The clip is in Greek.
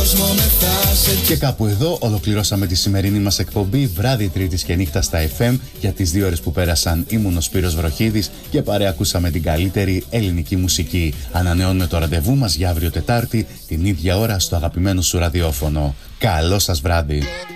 Και κάπου εδώ ολοκληρώσαμε τη σημερινή μας εκπομπή βράδυ Τρίτης και νύχτα στα FM. Για τις 2 ώρες που πέρασαν ήμουν ο Σπύρος Βροχίδης και παρέα ακούσαμε την καλύτερη ελληνική μουσική. Ανανεώνουμε το ραντεβού μας για αύριο Τετάρτη την ίδια ώρα στο αγαπημένο σου ραδιόφωνο. Καλό σας βράδυ.